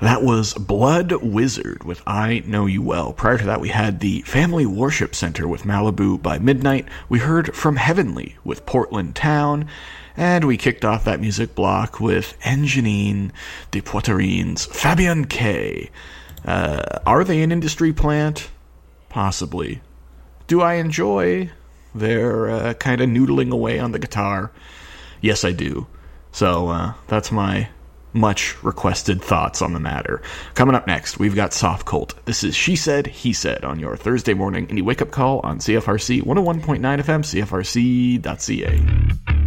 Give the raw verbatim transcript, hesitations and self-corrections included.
That was Blood Wizard with I Know You Well. Prior to that, we had the Family Worship Center with Malibu by Midnight. We heard From Heavenly with Portland Town. And we kicked off that music block with Engineering de Puerto Rico's Fabian K. Uh, are they an industry plant? Possibly. Do I enjoy their uh, kind of noodling away on the guitar? Yes, I do. So uh, that's my much requested thoughts on the matter. Coming up next, we've got Soft Cult. This is She Said, He Said on your Thursday morning indie wake-up call on C F R C one oh one point nine F M, C F R C dot C A.